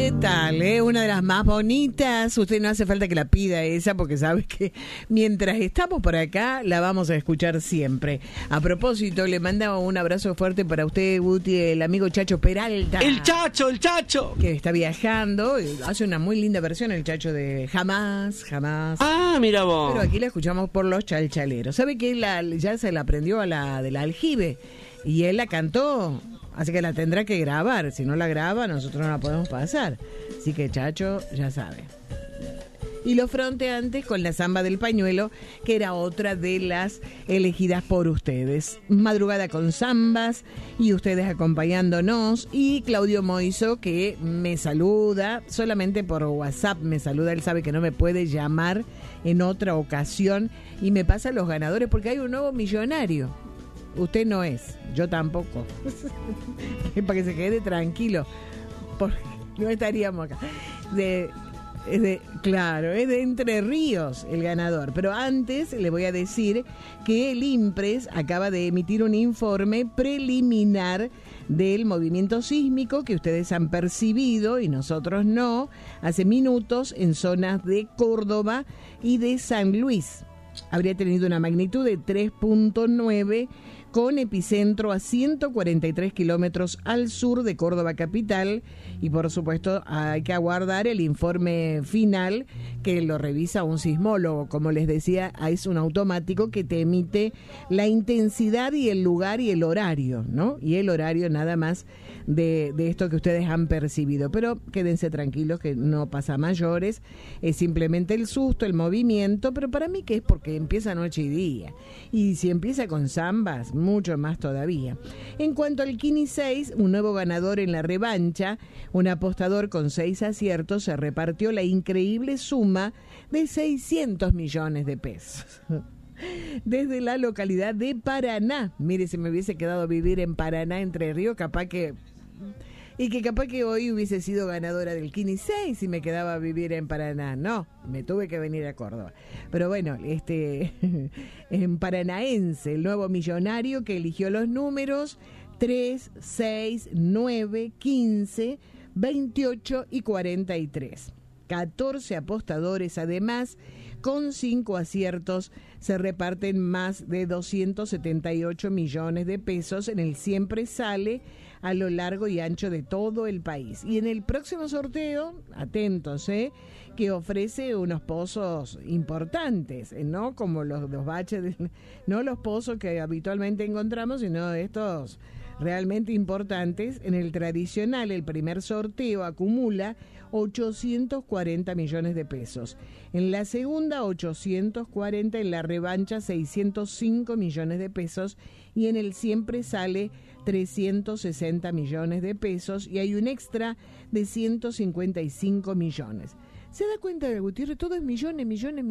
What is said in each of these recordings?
¿Qué tal? Una de las más bonitas. Usted no hace falta que la pida esa porque sabe que mientras estamos por acá la vamos a escuchar siempre. A propósito, le mandaba un abrazo fuerte para usted, Guti, el amigo Chacho Peralta. ¡El Chacho! Que está viajando. Hace una muy linda versión el Chacho de Jamás. Ah, mira vos. Pero aquí la escuchamos por los chalchaleros. ¿Sabe que ya se la aprendió a la del aljibe? Y él la cantó. Así que la tendrá que grabar. Si no la graba, nosotros no la podemos pasar. Así que, Chacho, ya sabe. Y los fronteantes con la Zamba del Pañuelo, que era otra de las elegidas por ustedes. Madrugada con zambas y ustedes acompañándonos. Y Claudio Moiso, que me saluda solamente por WhatsApp. Me saluda, él sabe que no me puede llamar en otra ocasión. Y me pasa los ganadores porque hay un nuevo millonario. Usted no es, yo tampoco. Para que se quede tranquilo, porque no estaríamos acá. Claro, es de Entre Ríos el ganador. Pero antes le voy a decir que el INPRES acaba de emitir un informe preliminar del movimiento sísmico que ustedes han percibido y nosotros no, hace minutos en zonas de Córdoba y de San Luis. Habría tenido una magnitud de 3.9 con epicentro a 143 kilómetros al sur de Córdoba capital, y por supuesto hay que aguardar el informe final que lo revisa un sismólogo. Como les decía, es un automático que te emite la intensidad y el lugar y el horario, ¿no? Y el horario nada más de esto que ustedes han percibido. Pero quédense tranquilos que no pasa a mayores, es simplemente el susto, el movimiento, pero para mí que es porque empieza noche y día. Y si empieza con zambas, mucho más todavía. En cuanto al Kini 6, un nuevo ganador en la revancha, un apostador con 6 aciertos se repartió la increíble suma de 600 millones de pesos. Desde la localidad de Paraná. Mire, si me hubiese quedado a vivir en Paraná, Entre Ríos, capaz que hoy hubiese sido ganadora del Kini 6 y me quedaba a vivir en Paraná. No, me tuve que venir a Córdoba. Pero bueno, en paranaense, el nuevo millonario que eligió los números 3, 6, 9, 15, 28 y 43. 14 apostadores además, con 5 aciertos, se reparten más de 278 millones de pesos en el Siempre Sale a lo largo y ancho de todo el país. Y en el próximo sorteo, atentos, que ofrece unos pozos importantes, no como los baches, no los pozos que habitualmente encontramos, sino estos realmente importantes. En el tradicional, el primer sorteo acumula 840 millones de pesos. En la segunda, 840, en la revancha, 605 millones de pesos, y en el Siempre Sale 360 millones de pesos, y hay un extra de 155 millones. ¿Se da cuenta de Gutiérrez? Todo es millones.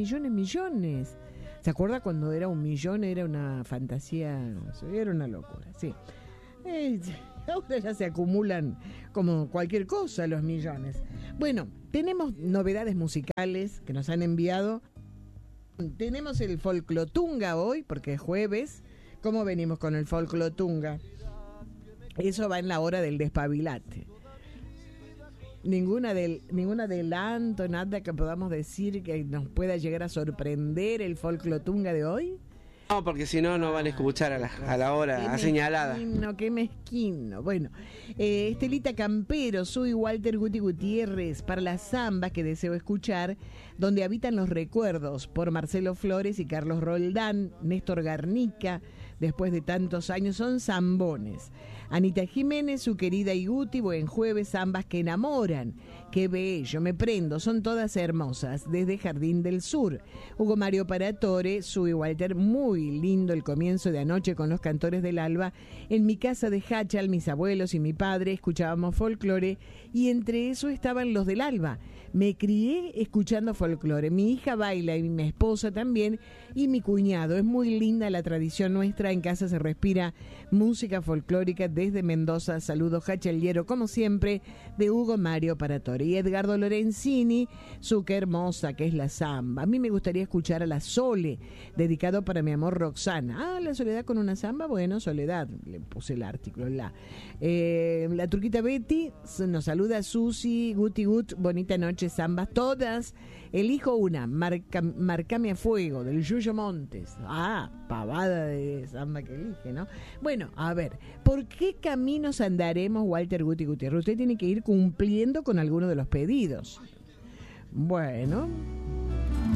¿Se acuerda cuando era un millón? Era una fantasía, era una locura, sí. Ahora ya se acumulan como cualquier cosa los millones. Bueno, tenemos novedades musicales que nos han enviado. Tenemos el Folclotunga hoy, porque es jueves. ¿Cómo venimos con el Folclotunga? Eso va en la hora del despabilate. Ningún adelanto, nada que podamos decir que nos pueda llegar a sorprender el Folclotunga de hoy. No, porque si no, no van a escuchar a la hora señalada. Qué mezquino. Bueno, Estelita Campero, soy Walter Gutiérrez, para la zamba que deseo escuchar, donde habitan los recuerdos, por Marcelo Flores y Carlos Roldán, Néstor Garnica, después de tantos años, son zambones. Anita Jiménez, su querida y Guti, buen jueves, zambas que enamoran. Qué bello, me prendo, son todas hermosas, desde Jardín del Sur. Hugo Mario Paratore, su y Walter, muy lindo el comienzo de anoche con los cantores del alba. En mi casa de Hachal, mis abuelos y mi padre escuchábamos folclore, y entre eso estaban los del alba. Me crié escuchando folclore. Mi hija baila y mi esposa también y mi cuñado. Es muy linda la tradición nuestra. En casa se respira música folclórica desde Mendoza. Saludos, Hacheliero, como siempre, de Hugo Mario Paratori. Y Edgardo Lorenzini, su qué hermosa que es la samba. A mí me gustaría escuchar a la Sole, dedicado para mi amor Roxana. Ah, la Soledad con una samba. Bueno, Soledad, le puse el artículo. La Turquita Betty nos saluda. Susi, Guti Gut, bonita noche, zambas todas. Elijo una, Marcame a Fuego, del Yuyo Montes. Ah, pavada de samba que elige, ¿no? Bueno, a ver, ¿por qué caminos andaremos, Walter Guti Gutiérrez? Usted tiene que ir cumpliendo con alguno de los pedidos. Bueno,